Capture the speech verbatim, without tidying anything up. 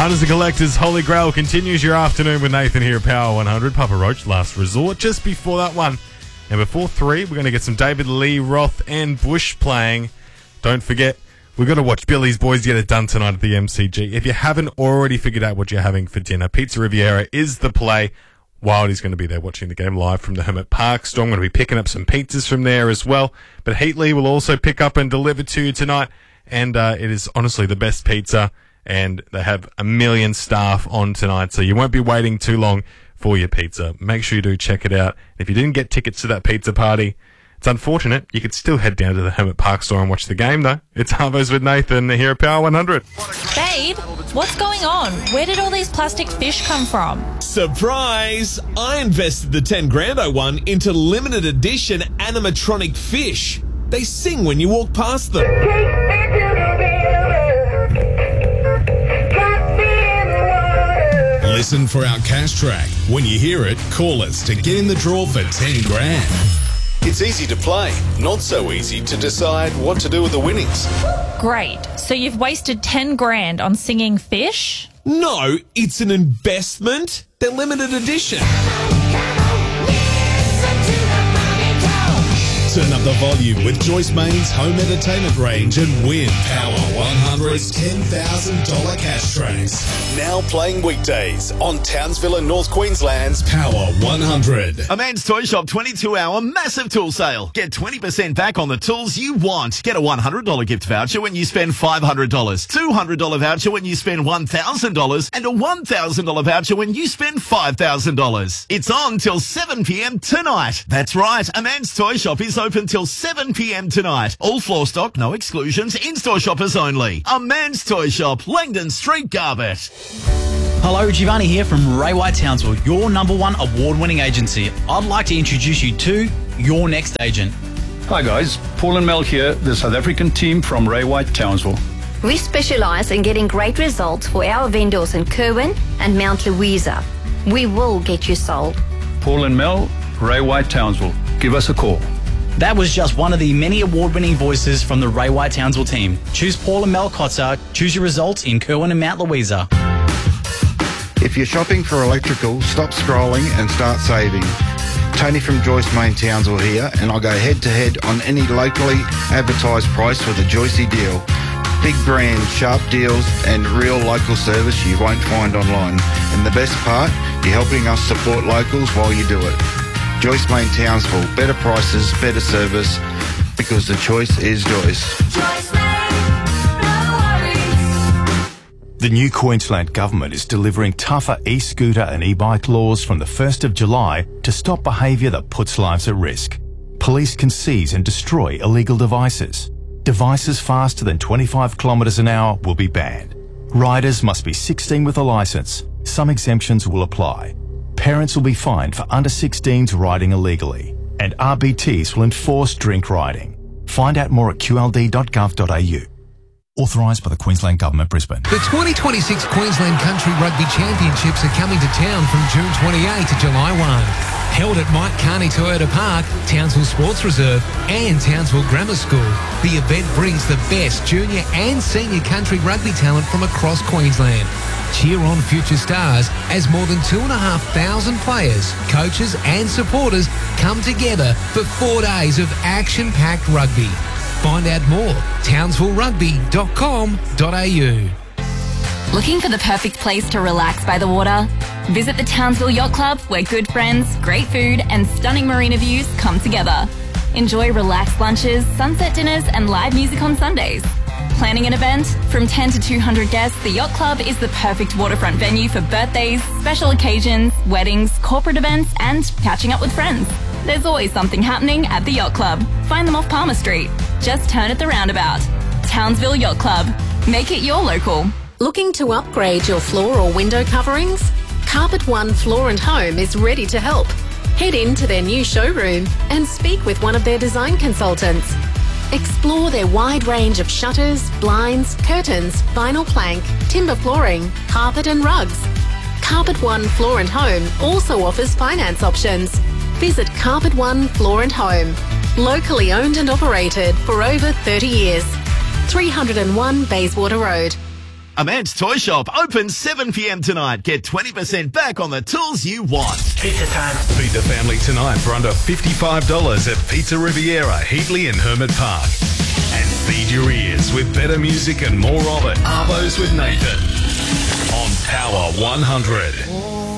Hunters and Collectors, Holy Grail continues your afternoon with Nathan here at Power one hundred. Papa Roach, Last Resort. Just before that one, and before three, we're going to get some David Lee Roth and Bush playing. Don't forget, we've got to watch Billy's Boys Get It Done tonight at the M C G. If you haven't already figured out what you're having for dinner, Pizza Riviera is the play. Wildy's going to be there watching the game live from the Hermit Park store. I'm going to be picking up some pizzas from there as well. But Heatley will also pick up and deliver to you tonight. And uh, it is honestly the best pizza. And they have a million staff on tonight, so you won't be waiting too long for your pizza. Make sure you do check it out. If you didn't get tickets to that pizza party, it's unfortunate. You could still head down to the Hermit Park store and watch the game, though. It's Harvos with Nathan here at Power one hundred. Babe, what's going on? Where did all these plastic fish come from? Surprise! I invested the ten grand I won into limited edition animatronic fish. They sing when you walk past them. Listen for our cash track. When you hear it, call us to get in the draw for ten grand. It's easy to play, not so easy to decide what to do with the winnings. Great. So you've wasted ten grand on singing fish? No, it's an investment. They're limited edition. Turn up the volume with Joyce Main's home entertainment range and win Power one hundred's ten thousand dollars cash tracks. Now playing weekdays on Townsville and North Queensland's Power one hundred. A Man's Toy Shop twenty-two hour massive tool sale. Get twenty percent back on the tools you want. Get a one hundred dollars gift voucher when you spend five hundred dollars. two hundred dollars voucher when you spend one thousand dollars. And a one thousand dollars voucher when you spend five thousand dollars. It's on till seven p.m. tonight. That's right. A Man's Toy Shop is open till seven p.m. tonight. All floor stock, no exclusions, in-store shoppers only. A Man's Toy Shop, Langdon Street, Garbutt. Hello, Giovanni here from Ray White Townsville, your number one award-winning agency. I'd like to introduce you to your next agent. Hi guys, Paul and Mel here, the South African team from Ray White Townsville. We specialise in getting great results for our vendors in Kerwin and Mount Louisa. We will get you sold. Paul and Mel, Ray White Townsville. Give us a call. That was just one of the many award-winning voices from the Ray White Townsville team. Choose Paul and Mel Kotzer. Choose your results in Kerwin and Mount Louisa. If you're shopping for electrical, stop scrolling and start saving. Tony from Joyce Main Townsville here, and I'll go head-to-head on any locally advertised price with a Joycey deal. Big brands, sharp deals, and real local service you won't find online. And the best part, you're helping us support locals while you do it. Joyce Main Townsville, better prices, better service, because the choice is Joyce. Joyce Main, no worries. The new Queensland Government is delivering tougher e-scooter and e-bike laws from the first of July to stop behaviour that puts lives at risk. Police can seize and destroy illegal devices. Devices faster than twenty-five kilometres an hour will be banned. Riders must be sixteen with a licence. Some exemptions will apply. Parents will be fined for under sixteens riding illegally, and R B Ts will enforce drink riding. Find out more at q l d dot gov dot a u. Authorised by the Queensland Government, Brisbane. The twenty twenty-six Queensland Country Rugby Championships are coming to town from June twenty-eighth to July first. Held at Mike Carney Toyota Park, Townsville Sports Reserve and Townsville Grammar School. The event brings the best junior and senior country rugby talent from across Queensland. Cheer on future stars as more than two and a half thousand players, coaches and supporters come together for four days of action-packed rugby. Find out more, townsville rugby dot com dot a u. Looking for the perfect place to relax by the water? Visit the Townsville Yacht Club, where good friends, great food and stunning marina views come together. Enjoy relaxed lunches, sunset dinners and live music on Sundays. Planning an event? From ten to two hundred guests, the Yacht Club is the perfect waterfront venue for birthdays, special occasions, weddings, corporate events and catching up with friends. There's always something happening at the Yacht Club. Find them off Palmer Street. Just turn at the roundabout. Townsville Yacht Club. Make it your local. Looking to upgrade your floor or window coverings? Carpet One Floor and Home is ready to help. Head into their new showroom and speak with one of their design consultants. Explore their wide range of shutters, blinds, curtains, vinyl plank, timber flooring, carpet and rugs. Carpet One Floor and Home also offers finance options. Visit Carpet One Floor and Home. Locally owned and operated for over thirty years. three oh one Bayswater Road. A Man's Toy Shop opens seven p.m. tonight. Get twenty percent back on the tools you want. Pizza time. Feed the family tonight for under fifty-five dollars at Pizza Riviera, Heatley and Hermit Park. And feed your ears with better music and more of it. Arvos with Nathan on Power one hundred.